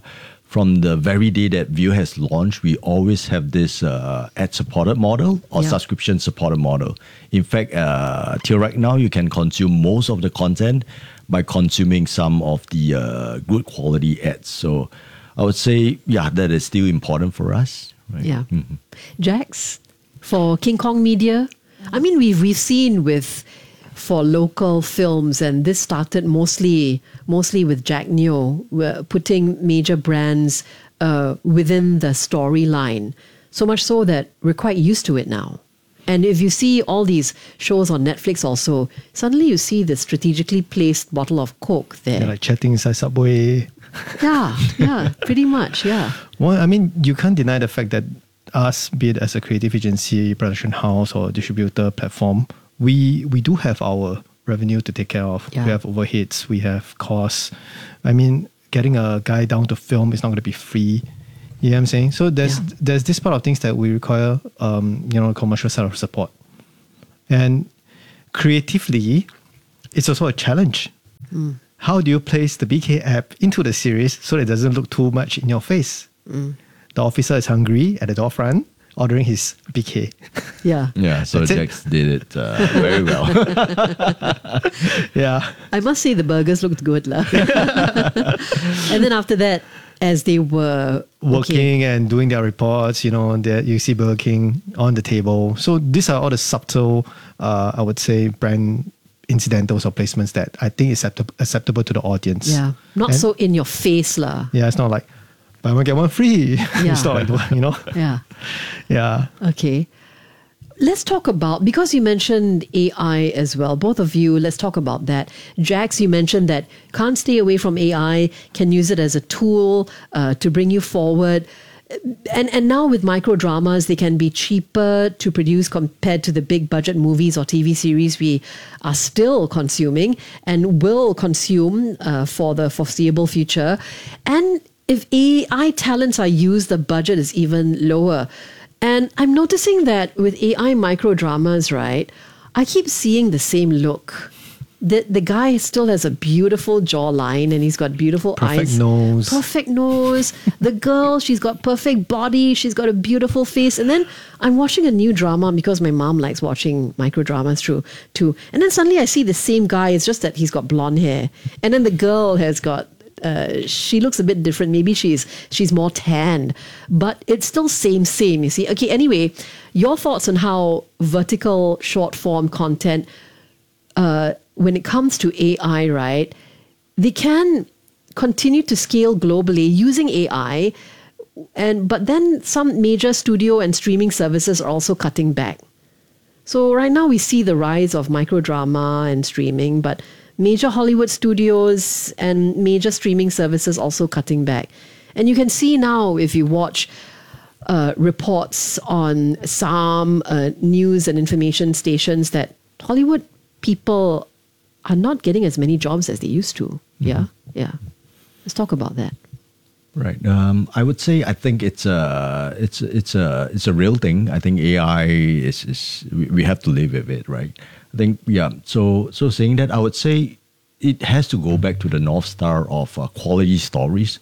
from the very day that Viu has launched, we always have this uh, ad-supported model or Yeah. subscription-supported model. In fact, uh, till right now, you can consume most of the content by consuming some of the uh, good quality ads. So I would say, yeah, that is still important for us. Right? Yeah. Mhm. Jax, for King Kong Media, I mean, we've, we've seen with, for local films, and this started mostly mostly with Jack Neo, we're putting major brands uh, within the storyline, so much so that we're quite used to it now. And if you see all these shows on Netflix also, suddenly you see the strategically placed bottle of Coke there. Yeah, like chatting inside Subway. Yeah, yeah, pretty much, yeah. Well, I mean, you can't deny the fact that us, be it as a creative agency, production house, or distributor platform, we we do have our revenue to take care of. Yeah. We have overheads, we have costs. I mean, getting a guy down to film is not going to be free. You know what I'm saying? So there's Yeah. there's this part of things that we require, um, you know, commercial side of support. And creatively, it's also a challenge. Mm. How do you place the B K app into the series so that it doesn't look too much in your face? Mm. The officer is hungry at the door front, ordering his B K. Yeah. Yeah, so That's it. Jax did it uh, very well. Yeah. I must say the burgers looked good. lah. And then after that, as they were Working and doing their reports, you know, that you see Burger King on the table. So these are all the subtle, uh, I would say, brand incidentals or placements that I think is accept- acceptable to the audience. Yeah, not And- so in your face, lah. Yeah, it's not like buy one get one free. Yeah. It's not like that, you know. Yeah. Yeah. Okay. Let's talk about, because you mentioned A I as well, both of you, let's talk about that. Jax, you mentioned that can't stay away from A I, can use it as a tool uh, to bring you forward. And and now with micro dramas, they can be cheaper to produce compared to the big budget movies or T V series we are still consuming and will consume uh, for the foreseeable future. And if A I talents are used, the budget is even lower. And I'm noticing that with A I micro dramas, right, I keep seeing the same look. The the guy still has a beautiful jawline and he's got beautiful Perfect eyes. nose. Perfect nose. The girl, she's got perfect body. She's got a beautiful face. And then I'm watching a new drama because my mom likes watching micro dramas too. too. And then suddenly I see the same guy. It's just that he's got blonde hair. And then the girl has got Uh, she looks a bit different. Maybe she's she's more tanned, but it's still same same. You see. Okay. Anyway, your thoughts on how vertical short form content, uh, when it comes to A I, right? They can continue to scale globally using A I, and but then some major studio and streaming services are also cutting back. So right now we see the rise of microdrama and streaming, but major Hollywood studios and major streaming services also cutting back. And you can see now if you watch uh, reports on some uh, news and information stations that Hollywood people are not getting as many jobs as they used to. Yeah, yeah. Let's talk about that. Right. Um, I would say I think it's a it's it's a it's a real thing. I think A I is is we we have to live with it, right? I think yeah. So so saying that, I would say it has to go back to the North Star of uh, quality stories.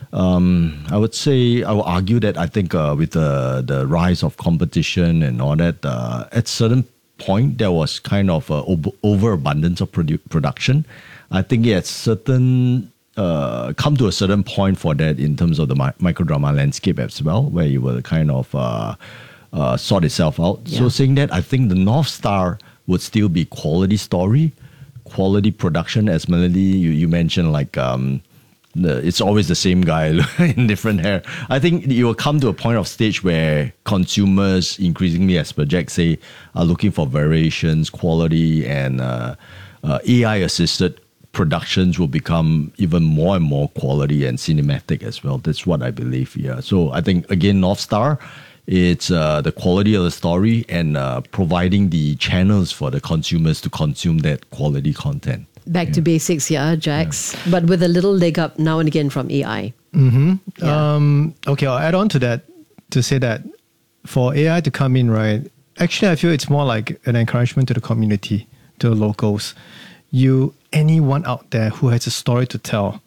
Um, I would say I would argue that I think uh, with the the rise of competition and all that, uh, at certain point there was kind of uh, over overabundance of produ- production. I think at certain Uh, come to a certain point for that in terms of the mi- microdrama landscape as well, where you will kind of uh, uh, sort itself out. Yeah. So saying that, I think the North Star would still be quality story, quality production, as Melody, you, you mentioned, like um, the, it's always the same guy in different hair. I think you will come to a point of stage where consumers increasingly, as Jack say, are looking for variations, quality, and uh, uh, A I-assisted productions will become even more and more quality and cinematic as well. That's what I believe. Yeah. So I think again, North Star, it's uh, the quality of the story and uh, providing the channels for the consumers to consume that quality content. Back to basics, yeah, Jax, but with a little leg up now and again from A I. Mm-hmm. Um, okay, I'll add on to that to say that for A I to come in, right, actually I feel it's more like an encouragement to the community, to the locals. You, anyone out there who has a story to tell,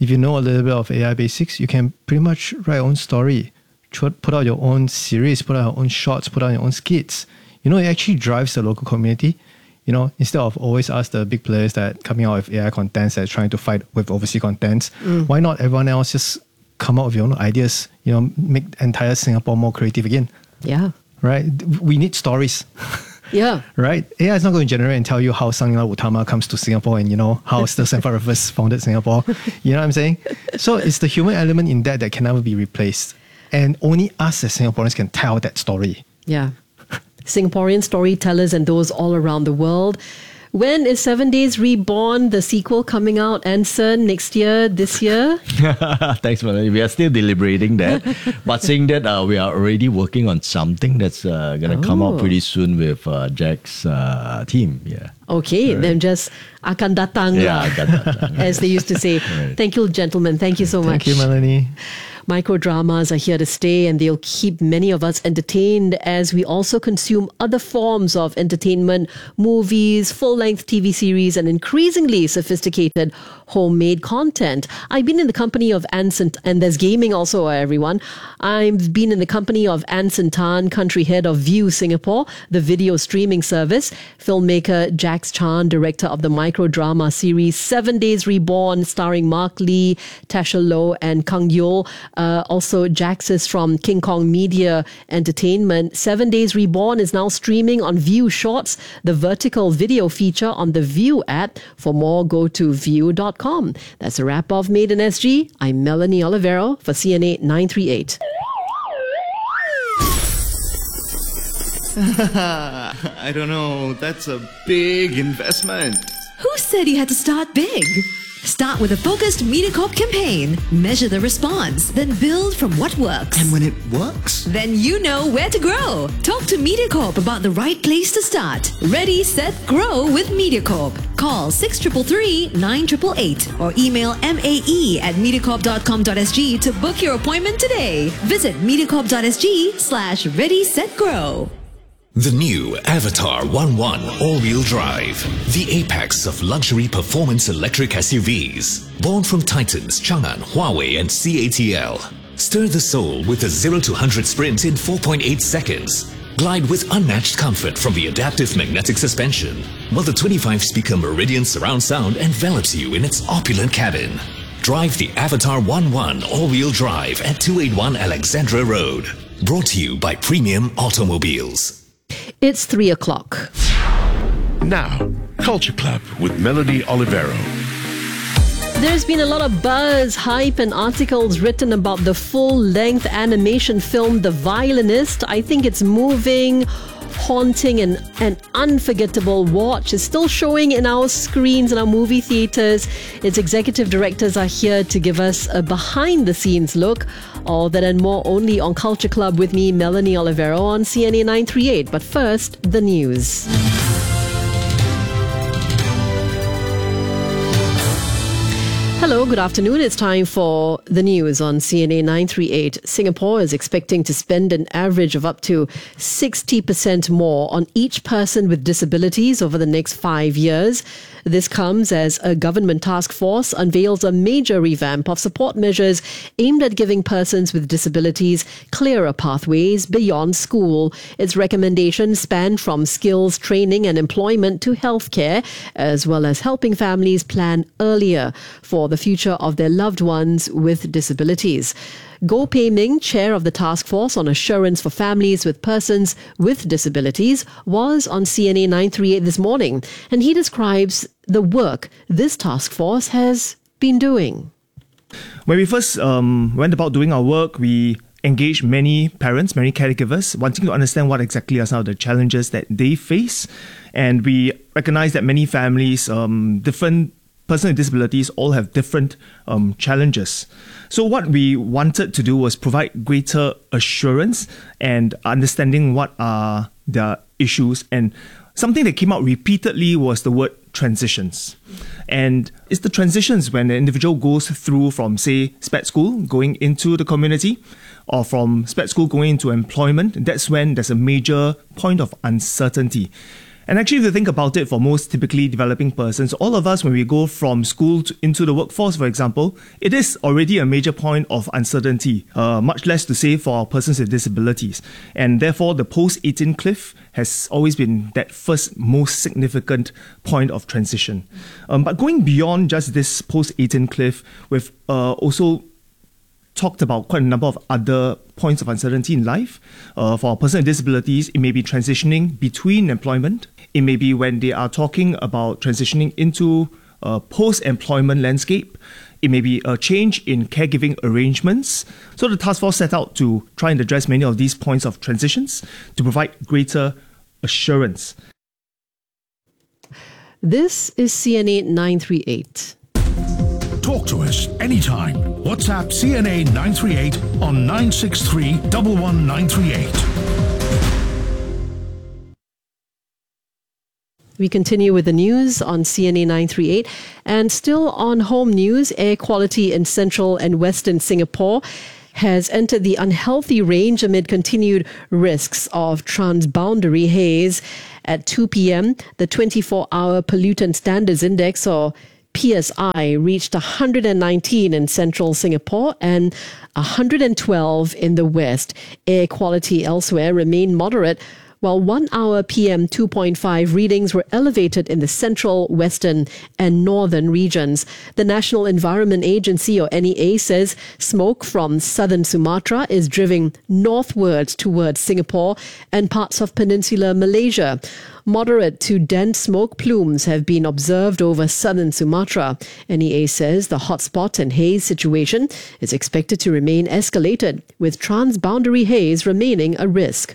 if you know a little bit of A I basics, you can pretty much write your own story, put out your own series, put out your own shorts, put out your own skits. You know, it actually drives the local community. You know, instead of always ask the big players that coming out with A I contents that are trying to fight with overseas contents, mm. why not everyone else just come up with your own ideas, you know, make entire Singapore more creative again. Yeah. Right? We need stories. Yeah. Right? A I is not going to generate and tell you how Sang-Nila Utama comes to Singapore and, you know, how the Stamford Raffles founded Singapore. You know what I'm saying? So it's the human element in that that can never be replaced. And only us as Singaporeans can tell that story. Yeah. Singaporean storytellers and those all around the world. When is Seven Days Reborn, the sequel, coming out? Anson, next year, this year? Thanks, Melanie. We are still deliberating that. But saying that, uh, we are already working on something that's uh, going to oh. come out pretty soon with uh, Jack's uh, team. Yeah. Okay, right. Then just akan datang yeah, lah, akan datang. as they used to say. Right. Thank you, gentlemen. Thank you so much. Thank you, Melanie. Microdramas are here to stay, and they'll keep many of us entertained as we also consume other forms of entertainment, movies, full-length T V series, and increasingly sophisticated homemade content. I've been in the company of Anson, and there's gaming also, everyone. I've been in the company of Anson Tan, country head of View Singapore, the video streaming service, filmmaker Jax Chan, director of the microdrama series Seven Days Reborn, starring Mark Lee, Tasha Low, and Kang Yul. Uh, also, Jax is from King Kong Media Entertainment. Seven Days Reborn is now streaming on View Shorts, the vertical video feature on the View app. For more, go to view dot com. That's a wrap of Made in S G. I'm Melanie Olivero for C N A nine three eight. I don't know. That's a big investment. Who said you had to start big? Start with a focused MediaCorp campaign. Measure the response, then build from what works. And when it works? Then you know where to grow. Talk to MediaCorp about the right place to start. Ready, set, grow with MediaCorp. Call six three three, nine eight eight eight or email mae at mediacorp dot com dot s g to book your appointment today. Visit mediacorp dot s g slash ready, set, grow. The new Avatar one one all-wheel drive, the apex of luxury performance electric S U Vs. Born from Titans, Chang'an, Huawei and C A T L. Stir the soul with a zero to one hundred sprint in four point eight seconds. Glide with unmatched comfort from the adaptive magnetic suspension, while the twenty-five speaker Meridian surround sound envelops you in its opulent cabin. Drive the Avatar one one all-wheel drive at two eighty-one Alexandra Road. Brought to you by Premium Automobiles. It's three o'clock. Now, Culture Club with Melanie Olivero. There's been a lot of buzz, hype, and articles written about the full-length animation film The Violinist. I think it's moving, haunting, and an unforgettable watch. It's still showing in our screens in our movie theatres. Its executive directors are here to give us a behind-the-scenes look. All that and more only on Culture Club with me, Melanie Olivero, on C N A nine three eight. But first, the news. Hello, good afternoon. It's time for the news on C N A nine three eight. Singapore is expecting to spend an average of up to sixty percent more on each person with disabilities over the next five years. This comes as a government task force unveils a major revamp of support measures aimed at giving persons with disabilities clearer pathways beyond school. Its recommendations span from skills training and employment to healthcare, as well as helping families plan earlier for the future of their loved ones with disabilities. Goh Pei Ming, chair of the task force on assurance for families with persons with disabilities, was on C N A nine three eight this morning, and he describes the work this task force has been doing. When we first um, went about doing our work, we engaged many parents, many caregivers, wanting to understand what exactly are some of the challenges that they face. And we recognize that many families, um, different persons with disabilities, all have different um, challenges. So what we wanted to do was provide greater assurance and understanding what are their issues. And something that came out repeatedly was the word transitions. And it's the transitions when the individual goes through from, say, SPED school, going into the community, or from SPED school going into employment. That's when there's a major point of uncertainty. And actually, if you think about it, for most typically developing persons, all of us, when we go from school to, into the workforce, for example, it is already a major point of uncertainty, uh, much less to say for our persons with disabilities. And therefore, the post eighteen cliff has always been that first most significant point of transition. Um, but going beyond just this post eighteen cliff, we've uh, also talked about quite a number of other points of uncertainty in life. Uh, for a person with disabilities, it may be transitioning between employment. It may be when they are talking about transitioning into a post-employment landscape. It may be a change in caregiving arrangements. So the task force set out to try and address many of these points of transitions to provide greater assurance. This is C N A nine three eight. Talk to us anytime. WhatsApp C N A nine three eight on nine six three, one one nine three eight. We continue with the news on C N A nine three eight. And still on home news, air quality in central and western Singapore has entered the unhealthy range amid continued risks of transboundary haze. At two p.m., the twenty-four hour Pollutant Standards Index, or P S I, reached one hundred nineteen in central Singapore and one hundred twelve in the west. Air quality elsewhere remained moderate, while one hour P M two point five readings were elevated in the central, western and northern regions. The National Environment Agency, or N E A, says smoke from southern Sumatra is drifting northwards towards Singapore and parts of peninsular Malaysia. Moderate to dense smoke plumes have been observed over southern Sumatra. N E A says the hotspot and haze situation is expected to remain escalated, with transboundary haze remaining a risk.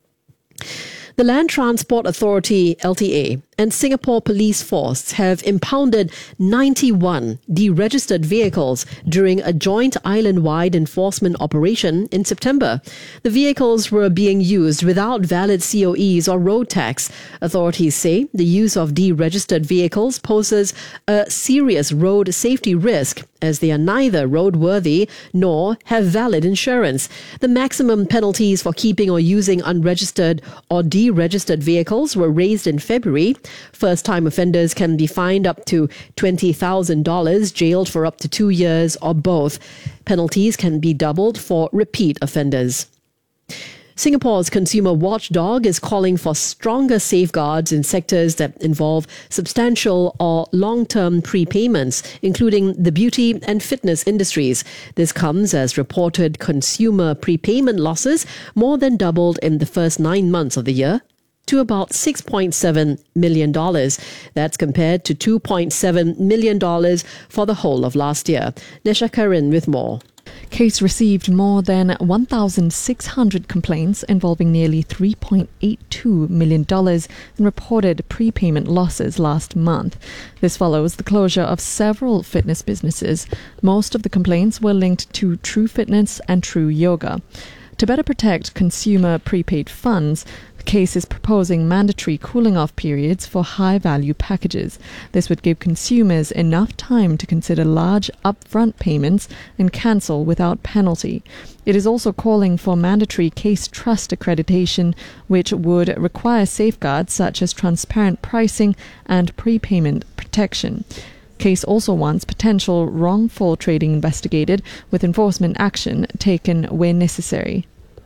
The Land Transport Authority, L T A, and Singapore Police Force have impounded ninety-one deregistered vehicles during a joint island-wide enforcement operation in September. The vehicles were being used without valid C O Es or road tax. Authorities say the use of deregistered vehicles poses a serious road safety risk, as they are neither roadworthy nor have valid insurance. The maximum penalties for keeping or using unregistered or deregistered vehicles were raised in February. First-time offenders can be fined up to twenty thousand dollars, jailed for up to two years, or both. Penalties can be doubled for repeat offenders. Singapore's consumer watchdog is calling for stronger safeguards in sectors that involve substantial or long-term prepayments, including the beauty and fitness industries. This comes as reported consumer prepayment losses more than doubled in the first nine months of the year to about six point seven million dollars. That's compared to two point seven million dollars for the whole of last year. Nesha Karin with more. Case received more than one thousand six hundred complaints involving nearly three point eight two million dollars in reported prepayment losses last month. This follows the closure of several fitness businesses. Most of the complaints were linked to True Fitness and True Yoga. To better protect consumer prepaid funds, the case is proposing mandatory cooling-off periods for high-value packages. This would give consumers enough time to consider large upfront payments and cancel without penalty. It is also calling for mandatory case trust accreditation, which would require safeguards such as transparent pricing and prepayment protection. Case also wants potential wrongful trading investigated, with enforcement action taken where necessary.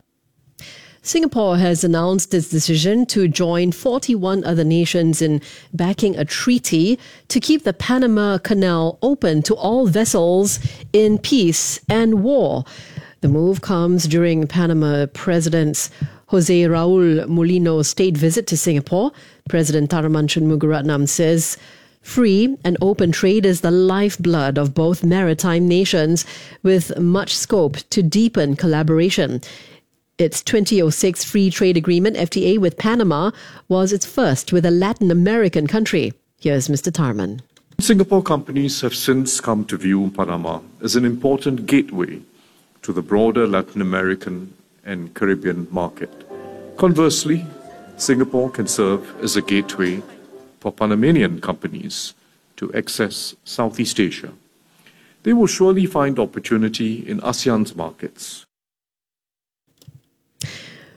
Singapore has announced its decision to join forty-one other nations in backing a treaty to keep the Panama Canal open to all vessels in peace and war. The move comes during Panama President Jose Raul Mulino's state visit to Singapore. President Tharman Shanmugaratnam says free and open trade is the lifeblood of both maritime nations, with much scope to deepen collaboration. Its twenty oh six Free Trade Agreement, F T A, with Panama was its first with a Latin American country. Here's Mister Tharman. Singapore companies have since come to view Panama as an important gateway to the broader Latin American and Caribbean market. Conversely, Singapore can serve as a gateway for Panamanian companies to access Southeast Asia. They will surely find opportunity in ASEAN's markets.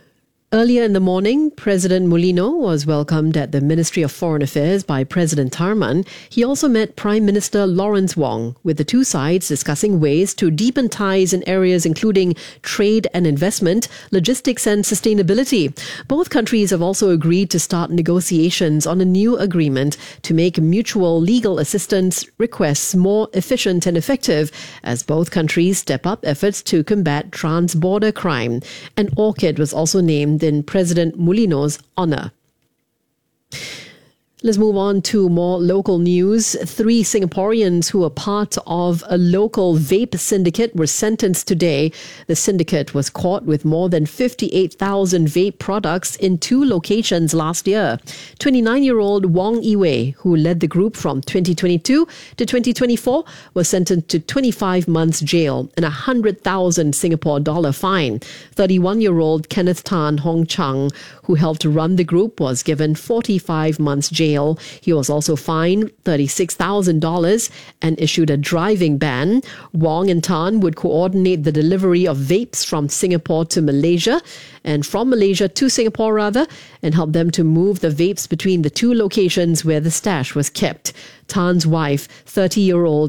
Earlier in the morning, President Mulino was welcomed at the Ministry of Foreign Affairs by President Tharman. He also met Prime Minister Lawrence Wong, with the two sides discussing ways to deepen ties in areas including trade and investment, logistics and sustainability. Both countries have also agreed to start negotiations on a new agreement to make mutual legal assistance requests more efficient and effective as both countries step up efforts to combat trans-border crime. An orchid was also named in President Mulino's honour. Let's move on to more local news. Three Singaporeans who were part of a local vape syndicate were sentenced today. The syndicate was caught with more than fifty-eight thousand vape products in two locations last year. twenty-nine-year-old Wong Iwei, who led the group from twenty twenty-two to twenty twenty-four, was sentenced to twenty-five months jail and a one hundred thousand Singapore dollar fine. thirty-one-year-old Kenneth Tan Hong Chang, who helped run the group, was given forty-five months jail. He was also fined thirty-six thousand dollars and issued a driving ban. Wong and Tan would coordinate the delivery of vapes from Singapore to Malaysia and from Malaysia to Singapore rather, and help them to move the vapes between the two locations where the stash was kept. Tan's wife, thirty-year-old